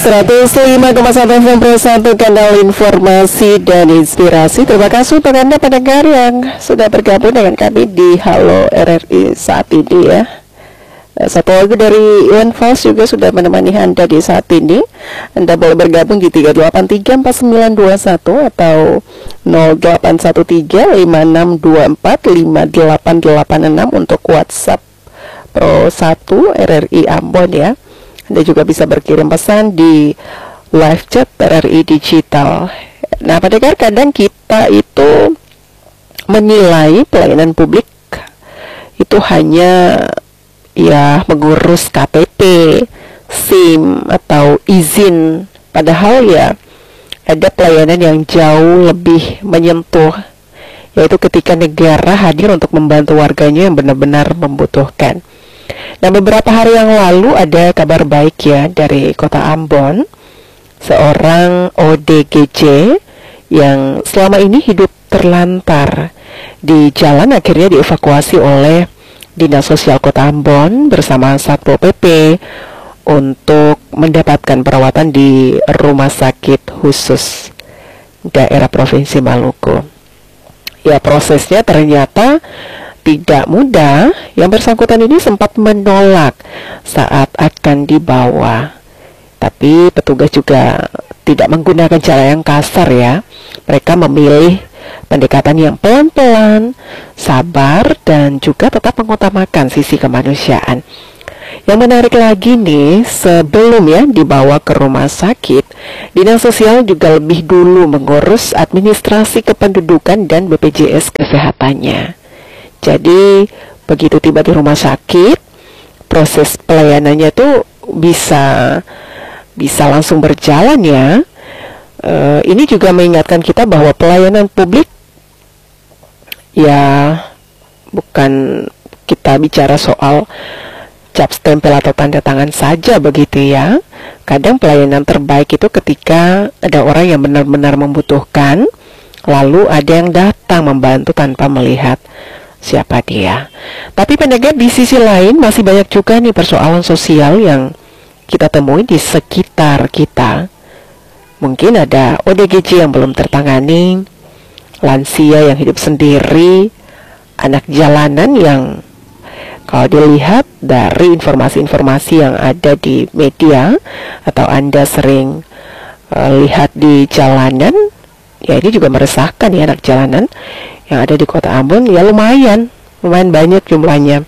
105,1 FM Pro 1, kanal informasi dan inspirasi. Terima kasih untuk Anda pendengar yang sudah bergabung dengan kami di Halo RRI saat ini ya. Satu lagu dari Iwan Fals juga sudah menemani Anda di saat ini. Anda boleh bergabung di 3834921 atau 081356245886 untuk WhatsApp Pro 1 RRI Ambon ya. Anda juga bisa berkirim pesan di live chat RRI Digital. Nah, pendengar, kadang kita itu menilai pelayanan publik itu hanya ya mengurus KTP, SIM atau izin. Padahal ya ada pelayanan yang jauh lebih menyentuh, yaitu ketika negara hadir untuk membantu warganya yang benar-benar membutuhkan. Nah, beberapa hari yang lalu ada kabar baik ya dari Kota Ambon. Seorang ODGJ yang selama ini hidup terlantar di jalan akhirnya dievakuasi oleh Dinas Sosial Kota Ambon bersama Satpol PP untuk mendapatkan perawatan di Rumah Sakit Khusus Daerah Provinsi Maluku. Ya, prosesnya ternyata tidak mudah. Yang bersangkutan ini sempat menolak saat akan dibawa. Tapi petugas juga tidak menggunakan cara yang kasar ya. Mereka memilih pendekatan yang pelan-pelan, sabar, dan juga tetap mengutamakan sisi kemanusiaan. Yang menarik lagi nih, sebelum ya dibawa ke rumah sakit, Dinas Sosial juga lebih dulu mengurus administrasi kependudukan dan BPJS kesehatannya. Jadi begitu tiba di rumah sakit, proses pelayanannya tuh bisa langsung berjalan ya. Ini juga mengingatkan kita bahwa pelayanan publik ya bukan kita bicara soal cap stempel atau tanda tangan saja begitu ya. Kadang pelayanan terbaik itu ketika ada orang yang benar-benar membutuhkan, lalu ada yang datang membantu tanpa melihat siapa dia. Tapi pendengar, di sisi lain masih banyak juga nih persoalan sosial yang kita temui di sekitar kita. Mungkin ada ODGJ yang belum tertangani, lansia yang hidup sendiri, anak jalanan yang kalau dilihat dari informasi-informasi yang ada di media atau Anda sering lihat di jalanan, ya ini juga meresahkan ya, anak jalanan yang ada di Kota Ambon ya lumayan banyak jumlahnya.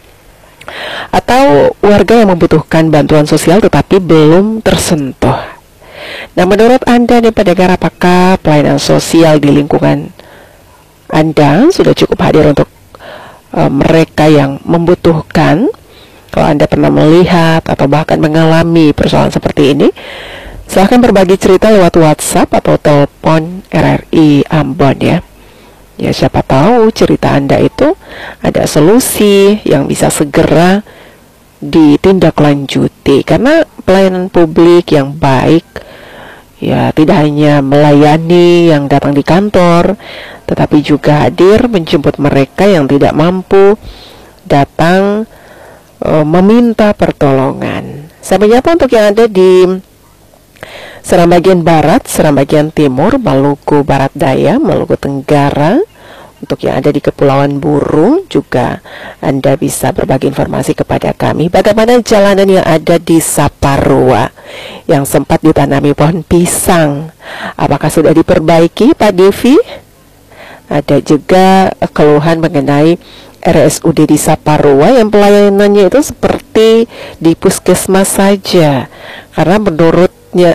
Atau warga yang membutuhkan bantuan sosial tetapi belum tersentuh. Nah, menurut Anda nih pendengar, apakah pelayanan sosial di lingkungan Anda sudah cukup hadir untuk mereka yang membutuhkan? Kalau Anda pernah melihat atau bahkan mengalami persoalan seperti ini, silahkan berbagi cerita lewat WhatsApp atau telepon RRI Ambon ya. Ya, siapa tahu cerita Anda itu ada solusi yang bisa segera ditindaklanjuti. Karena pelayanan publik yang baik ya tidak hanya melayani yang datang di kantor, tetapi juga hadir menjemput mereka yang tidak mampu datang meminta pertolongan. Saya menyapa untuk yang ada di Seram bagian Barat, Seram bagian Timur, Maluku Barat Daya, Maluku Tenggara. Untuk yang ada di Kepulauan Burung juga Anda bisa berbagi informasi kepada kami. Bagaimana jalanan yang ada di Saparua yang sempat ditanami pohon pisang? Apakah sudah diperbaiki, Pak Devi? Ada juga keluhan mengenai RSUD di Saparua yang pelayanannya itu seperti di puskesmas saja. Karena menurut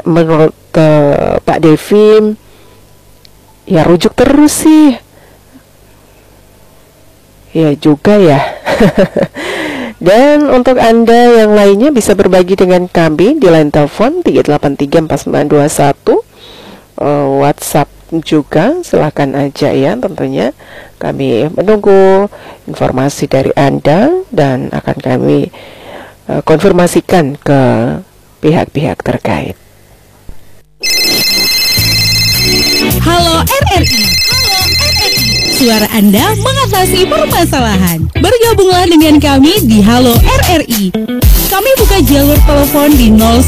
Pak Devi ya rujuk terus sih. Ya juga ya. Dan untuk Anda yang lainnya bisa berbagi dengan kami di line telepon 3834921, WhatsApp juga silahkan aja ya. Tentunya kami menunggu informasi dari Anda dan akan kami konfirmasikan ke pihak-pihak terkait. Halo RRI. Suara Anda mengatasi permasalahan. Bergabunglah dengan kami di Halo RRI. Kami buka jalur telepon di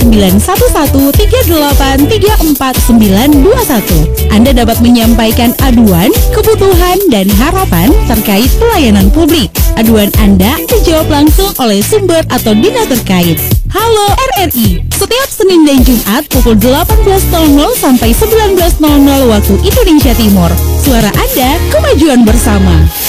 0911383491. Anda dapat menyampaikan aduan, kebutuhan, dan harapan terkait pelayanan publik. Aduan Anda dijawab langsung oleh sumber atau dinas terkait. Halo RRI, setiap Senin dan Jumat pukul 18.00 sampai 19.00 waktu Indonesia Timur. Suara Anda, kemajuan bersama.